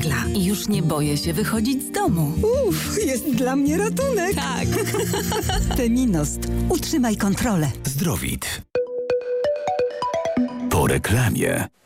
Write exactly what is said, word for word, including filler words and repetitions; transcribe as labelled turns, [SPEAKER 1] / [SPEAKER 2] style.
[SPEAKER 1] pękla i już nie boję się wychodzić z domu.
[SPEAKER 2] Uff, jest dla mnie ratunek.
[SPEAKER 1] Tak.
[SPEAKER 2] Feminost. Utrzymaj kontrolę.
[SPEAKER 3] Zdrowit. Po reklamie.